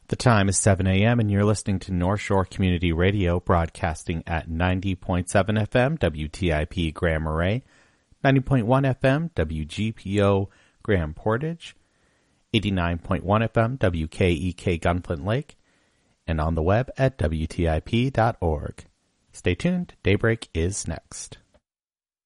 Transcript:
The time is 7 a.m. and you're listening to North Shore Community Radio, broadcasting at 90.7 FM WTIP Grand Marais, 90.1 FM WGPO Grand Portage, 89.1 FM WKEK Gunflint Lake, and on the web at WTIP.org. Stay tuned. Daybreak is next.